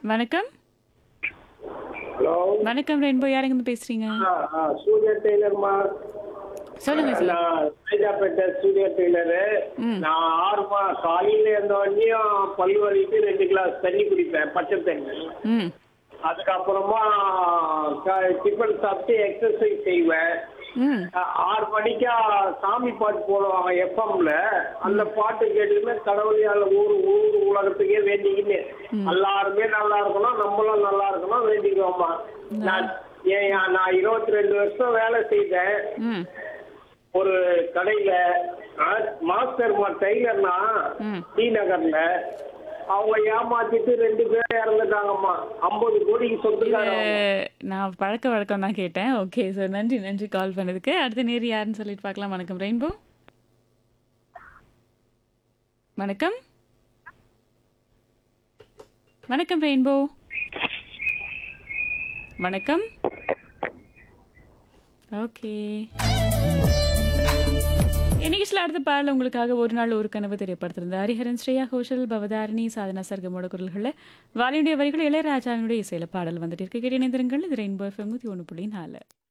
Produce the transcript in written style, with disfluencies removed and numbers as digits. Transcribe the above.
வணக்கம். ஹலோ. வணக்கம் ரெயின்போ. யாருங்கன்னு பேசுறீங்க? சூர்யா டெய்லர்மா. சொல்லுங்க சார். நான் சைதாப்பேட்டை சூர்யா டெய்லரு. ம். நான் 6 காலையில இருந்த வரையும் பல்லு வலிக்கு 2 கிளாஸ் தண்ணி குடிப்பேன், பச்சை தண்ணி. ம். அதுக்கப்புறமா டிஃபன் சாப்பிட்டு எக்ஸசைஸ் செய்வேன். ம். 6 மணிக்கா சாமி பாட்டு போடுவாங்க எஃப்எம்ல. அந்த பாட்டு கேட்டுக்கின்னு கடவுளையால ஊர் ஊர் உலகத்துக்கே வேண்டிக்கின்னு எல்லாருமே நல்லா இருக்கணும், நம்மளும் நல்லா இருக்கணும் வேண்டிக்குவோம்மா. நான் 22 வருஷம் வேலை செய்தேன் ம். ஒரு கடையில. மாஸ்டர் டெய்லர்னா ம். டி நகர்ல. அவங்க ஏமாத்திட்டு 2 பேர் இறந்துட்டாங்கம்மா. 50 கோடிக்கு இது சொத்துக்காரங்க. நான் பழக்க வழக்கம் தான் கேட்டேன். Okay sir. நன்றி நன்றி கால் பண்ணதுக்கு. அடுத்த நேர் யாருன்னு சொல்லிட்டு பார்க்கலாம். வணக்கம் ரெயின்போ. வணக்கம். வணக்கம் ரெயின்போ. வணக்கம். ஓகே. நிகழ்ச்சியில் அடுத்த பாடல் உங்களுக்காக ஒரு நாள் ஒரு கனவு தெரியப்படுத்திருந்த ஹரிஹரன், ஸ்ரேயா கோஷல், பவதாரணி, சாதனா சர்கமோட குரல்களில் வாலியுடைய வரிகள் இளையராஜாவினுடைய இசையில பாடல் வந்துட்டு இருக்கு. கேட்டு இணைந்திருங்கள். இது ரெயின்போ எஃப்எம் 101.4.